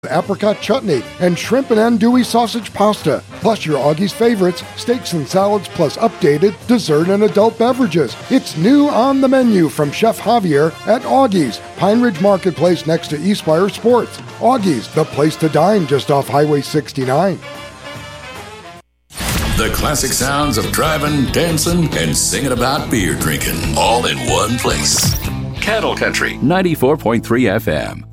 apricot chutney, and shrimp and andouille sausage pasta, plus your Augie's favorites, steaks and salads, plus updated dessert and adult beverages. It's new on the menu from Chef Javier at Augie's, Pine Ridge Marketplace next to Eastspire Sports. Augie's, the place to dine just off Highway 69. The classic sounds of driving, dancing, and singing about beer drinking, all in one place. Cattle Country 94.3 FM.